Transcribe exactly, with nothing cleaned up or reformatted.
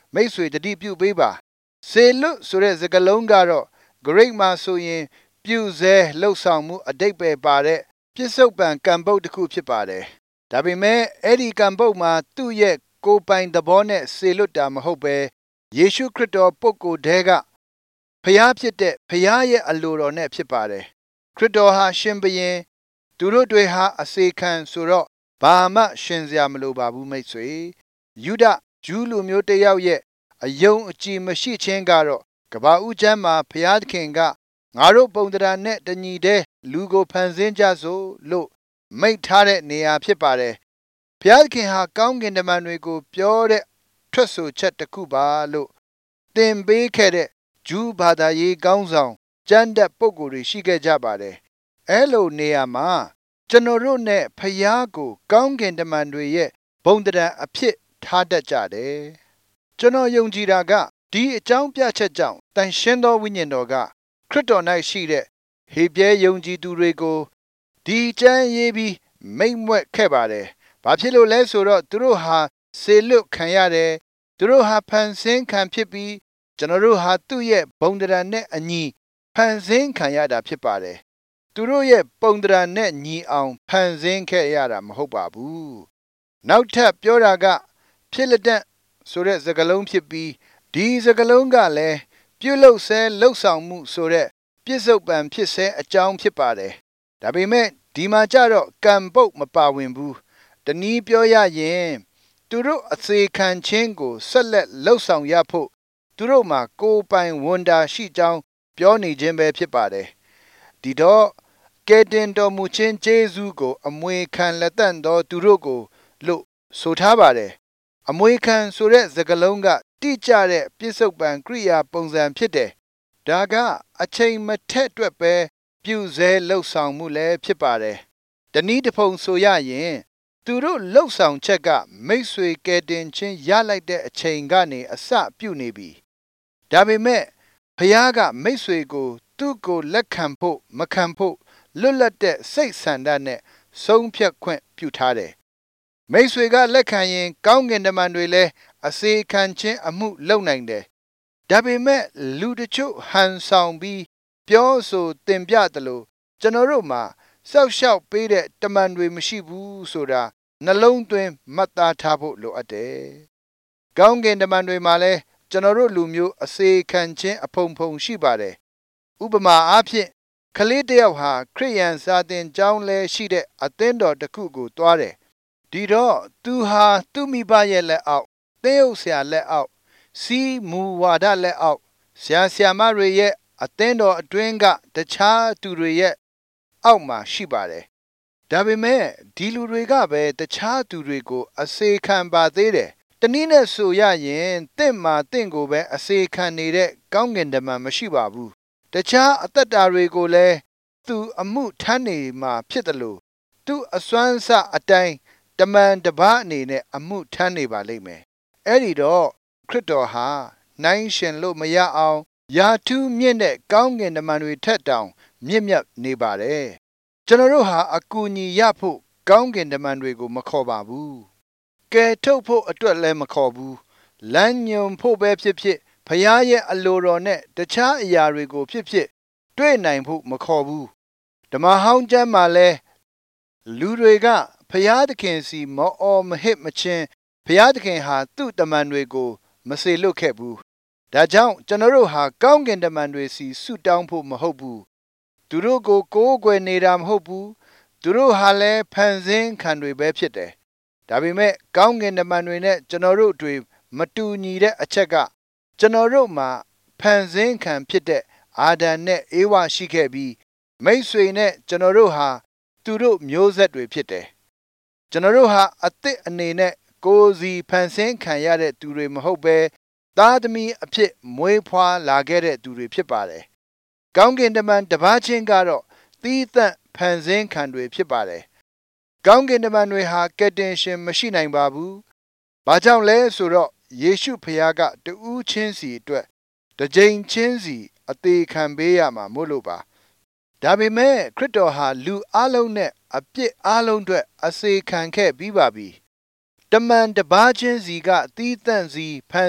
မိတ်ဆွေတတိပြုပေးပါစေလွတ်ဆိုတဲ့စကားလုံးကတော့ Greek မှာဆိုရင်ပြုစဲလှုပ်ဆောင်မှုအဓိပ္ပာယ်ပါတဲ့ပြစ္ဆုတ်ပံကံပုတ်တစ်ခုဖြစ်ပါတယ်ဒါပေမဲ့အဲ့ဒီကံပုတ်မှာသူ့ရဲ့ကိုယ်ပိုင်သဘောနဲ့စေလွတ်တာမဟုတ်ပဲယေရှုခရစ်တော်ပုဂ္ဂိုလ်တည်းကဖျားဖြစ်တဲ့ဖျားရဲ့အလိုတော်နဲ့ဖြစ်ပါတယ်ခရစ်တော်ဟာရှင်ဘုရင်သူတို့တွေဟာအစေခံဆိုတော့ဘာမှရှင်စရာမလိုပါဘူးမိတ်ဆွေယူဒဂျူးလူမျိုးတစ်ယောက်ရဲ့အယုံအကြည်မရှိခြင်းကတော့ကဘာဦးချမ်းမှာဖျားသခင်ကငါတို့ပုံတရားနဲ့တညီတဲ့လူကိုဖန်ဆင်းကြစို့လို့မိန့်ထားတဲ့နေရာဖြစ်ပါတယ်ဖျားသခင်ဟာကောင်းကင်တမန်တွေကိုပြောတဲ့ထွက်ဆိုချက်တစ်ခုပါလို့သင်ပေးခဲ့တဲ့ဂျူးဘာသာရေးကောင်းဆောင်ကျမ်းတက်ပုဂ္ဂိုလ်တွေရှိခဲ့ကြပါတယ်အဲလိုနေရာမှာကျွန်တော်တို့နဲ့ဖျားကိုကောင်းကင်တမန်တွေရဲ့ဘုံတရားအဖြစ်ထားတတ်ကြတယ်ကျွန်တော်ယုံကြည်တာကဒီအကြောင်းပြချက်ကြောင့်တန်ရှင်းသောဝိညာဉ်တော်ကခရစ်တော်၌ရှိတဲ့ဟေပြဲယုံကြည်သူတွေကိုဒီကျမ်းရေးပြီးမိန့်မွက်ခဲ့ပါတယ်။ဘာဖြစ်လို့လဲဆိုတော့သူတို့ဟာစေလွတ်ခံရတယ်သူတို့ဟာဖန်ဆင်းခံဖြစ်ပြီးကျွန်တော်တို့ဟာသူ့ရဲ့ဘုံတရားနဲ့အညီဖန်ဆင်းခံရတာဖြစ်ပါတယ်။သူတို့ရဲ့ပုံတရားနဲ့ညီအောင်ဖန်ဆင်းခဲ့ရတာမဟုတ်ပါဘူး။နောက်ထပ်ပြောတာကဖြစ်လက်တန့်ဆိုတဲ့စကားလုံးဖြစ်ပြီးဒီစကားလုံးကလည်းပြုလုပ်ဆဲလှုပ်ဆောင်မှုဆိုတဲ့ပြစ္ဆုတ်ပံဖြစ်ဆဲအကြောင်းဖြစ်ပါတယ်။ဒါပေမဲ့ဒီမှာကြတော့ကံပုတ်မပါဝင်ဘူး။တနည်းပြောရရင်သူတို့အစေခံခြင်းကိုဆက်လက်လှုပ်ဆောင်ရဖို့သူတို့မှာကိုယ်ပိုင်ဝန်တာရှိကြောင်းပြောနေခြင်းပဲဖြစ်ပါတယ်။ဒီတော့ကယ်တင်တော်မူခြင်းကျေးဇူးကိုအမွေခံလက်တန့်သောသူတို့ကိုလို့ဆိုထားပါတယ်။အမွေခံဆိုတဲ့စကားလုံးကတိကျတဲ့ပြစ္ဆုတ်ပံကိရိယာပုံစံဖြစ်တယ်။ဒါကအချိန်မထက်အတွက်ပဲပြုစဲလှုပ်ဆောင်မှုလည်းဖြစ်ပါတယ်။တနည်းတစ်ဖုံဆိုရရင်သူတို့လှုပ်ဆောင်ချက်ကမိတ်ဆွေကယ်တင်ခြင်းရလိုက်တဲ့အချိန်ကနေအစပြုနေပြီ။ဒါပေမဲ့ဖခင်ကမိတ်ဆွေကိုသူ့ကိုလက်ခံဖို့မခံဖို့လွတ်လပ်တဲ့စိတ်ဆန္ဒနဲ့ဆုံးဖြတ်ခွင့်ပြုထားတယ်။မိတ်ဆွေကလက်ခံရင်ကောင်းကင်တမန်တွေလည်းအစေခံခြင်းအမှုလုပ်နိုင်တယ်။ဒါပေမဲ့လူတချို့ဟန်ဆောင်ပြီးပြောဆိုတင်ပြတယ်လို့ကျွန်တော်တို့မှာစောက်ရှောက်ပေးတဲ့တမန်တွေမရှိဘူးဆိုတာနှလုံးသွင်းမှတ်သားထားဖို့လိုအပ်တယ်။ကောင်းကင်တမန်တွေမှာလည်းကျွန်တော်တို့လူမျိုးအစေခံခြင်းအဖုံဖုံရှိပါတယ်။ဥပမာအားဖြင့်ကလေးတစ်ယောက်ဟာခရိယန်စာသင်ကျောင်းလဲရှိတဲ့အသင်းတော်တစ်ခုကိုတွားတယ်။ဒီတော့သူဟာသူ့မိဘရဲ့လက်အောက်သင်းအုပ်ဆရာလက်အောက်စီးမူဝါဒလက်အောက်ဆရာဆရာမတွေရဲ့အသင်းတော်အတွင်းကတခြားသူတွေရဲ့အောက်မှာရှိပါတယ်။ဒါပေမဲ့ဒီလူတွေကပဲတခြားသူတွေကိုအစေခံပါသေးတယ်။တနည်းနဲ့ဆိုရရင်တင့်မှာတင့်ကိုပဲအစေခံနေတဲ့ကောင်းကင်တမန်မရှိပါဘူး။တခြားအသက်တာတွေကိုလည်းသူအမှုထမ်းနေမှာဖြစ်တယ်လို့သူအစွမ်းစအတိုင်းတမန်တပါးအနေနဲ့အမှုထမ်းနေပါလိမ့်မယ်။အဲ့ဒီတော့ခရစ်တော်ဟာနိုင်ရှင်လို့မရအောင်ယာထူးမြင့်တဲ့ကောင်းကင်တမန်တွေထက်တောင်မြင့်မြတ်နေပါတယ်။ကျွန်တော်တို့ဟာအကူအညီရဖို့ကောင်းကင်တမန်တွေကိုမခေါ်ပါဘူး။ကယ်ထုတ်ဖို့အတွက်လည်းမခေါ်ဘူး။လမ်းညွန်ဖို့ပဲဖြစ်ဖြစ်ဖခင်ရဲ့အလိုတော်နဲ့တခြားအရာတွေကိုဖြစ်ဖြစ်တွေ့နိုင်ဖို့မခေါ်ဘူး။ဓမ္မဟောင်းကျမ်းမှာလဲလူတွေကဖခင်သခင်စီမောအော်မဟစ်မချင်းဖခင်သခင်ဟာသူ့တမန်တွေကိုမစေလွတ်ခဲ့ဘူး။ဒါကြောင့်ကျွန်တော်တို့ဟာကောင်းကင်တမန်တွေစီဆုတောင်းဖို့မဟုတ်ဘူး။သူတို့ကိုကိုးကွယ်နေတာမဟုတ်ဘူး။သူတို့ဟာလည်းဖန်ဆင်းခံတွေပဲဖြစ်တယ်။ဒါပေမဲ့ကောင်းကင်တမန်တွေနဲ့ကျွန်တော်တို့တွေမတူညီတဲ့အချက်ကကျွန်တော်တို့မှာဖန်ဆင်းခံဖြစ်တဲ့အာဒံနဲ့အေဝါရှိခဲ့ပြီးမိတ်ဆွေနဲ့ကျွန်တော်တို့ဟာသူတို့မျိုးဆက်တွေဖြစ်တယ်။ကျွန်တော်တို့ဟာအသစ်အနေနဲ့ကိုယ်စီဖန်ဆင်းခံရတဲ့သူတွေမဟုတ်ပဲသားသမီးအဖြစ်မွေးဖွားလာခဲ့တဲ့သူတွေဖြစ်ပါတယ်။ကောင်းကင်တမန်တပါးချင်းကတော့သီးသန့်ဖန်ဆင်းခံတွေဖြစ်ပါတယ်။ကောင်းကင်တမန်တွေဟာကယ်တင်ရှင်မရှိနိုင်ပါဘူး။ဘာကြောင့်လဲဆိုတော့ယေရှုဖခင်ကတဦးချင်းစီအတွက်တစ်ကြိမ်ချင်းစီအသေးခံပေးရမှာမို့လို့ပါ။ဒါပေမဲ့ခရစ်တော်ဟာလူအလုံးနဲ့အပြစ်အလုံးအတွက်အစေခံခဲ့ပြီးပါပြီ။တမန်တပါးချင်းစီကသီးသန့်စီဖန်